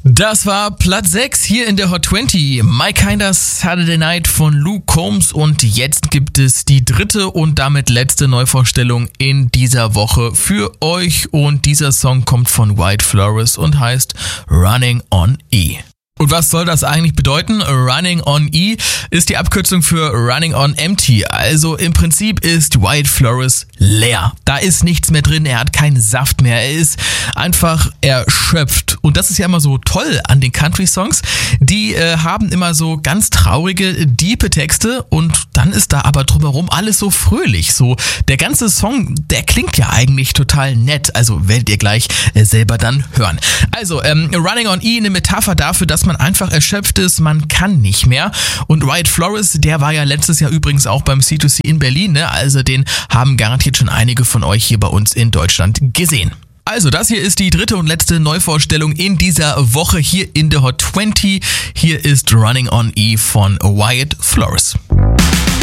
Das war Platz 6 hier in der Hot 20. My Kinda Saturday Night von Luke Combs und jetzt gibt es die dritte und damit letzte Neuvorstellung in dieser Woche für euch und dieser Song kommt von White Flores und heißt Running on E. Und was soll das eigentlich bedeuten? Running on E ist die Abkürzung für Running on Empty. Also im Prinzip ist White Flores leer. Da ist nichts mehr drin, er hat keinen Saft mehr, er ist einfach erschöpft. Und das ist ja immer so toll an den Country-Songs. Die haben immer so ganz traurige, diepe Texte und dann ist da aber drumherum alles so fröhlich. So der ganze Song, der klingt ja eigentlich total nett. Also werdet ihr gleich selber dann hören. Also Running on E, eine Metapher dafür, dass man einfach erschöpft ist, man kann nicht mehr. Und White Flores, der war ja letztes Jahr übrigens auch beim C2C in Berlin, ne? Also den haben garantiert schon einige von euch hier bei uns in Deutschland gesehen. Also das hier ist die dritte und letzte Neuvorstellung in dieser Woche hier in der Hot 20. Hier ist Running on E von White Flores.